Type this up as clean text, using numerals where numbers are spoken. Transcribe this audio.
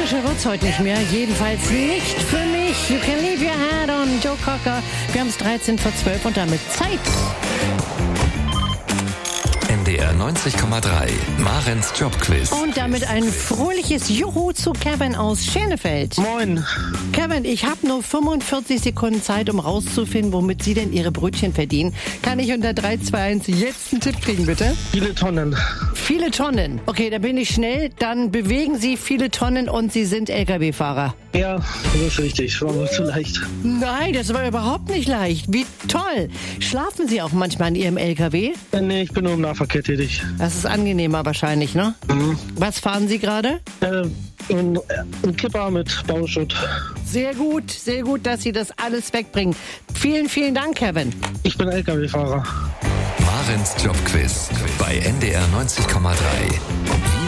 Romantischer wird's heute nicht mehr. Jedenfalls nicht für mich. You can leave your head on Joe Cocker. Wir haben es 13 vor 12 und damit Zeit. NDR 90,3. Marens Jobquiz. Und damit ein fröhliches Juhu zu Kevin aus Schenefeld. Moin. Kevin, ich habe nur 45 Sekunden Zeit, um rauszufinden, womit Sie denn Ihre Brötchen verdienen. Kann ich unter 3, 2, 1 jetzt einen Tipp kriegen, bitte? Viele Tonnen. Viele Tonnen. Okay, da bin ich schnell. Dann bewegen Sie viele Tonnen und Sie sind LKW-Fahrer. Ja, das ist richtig. War wohl zu leicht. Nein, das war überhaupt nicht leicht. Wie toll. Schlafen Sie auch manchmal in Ihrem LKW? Nee, ich bin nur im Nahverkehr tätig. Das ist angenehmer wahrscheinlich, ne? Mhm. Was fahren Sie gerade? Ein Kipper mit Bauschutt. Sehr gut, dass Sie das alles wegbringen. Vielen, vielen Dank, Kevin. Ich bin LKW-Fahrer. Marens Jobquiz bei NDR 90,3.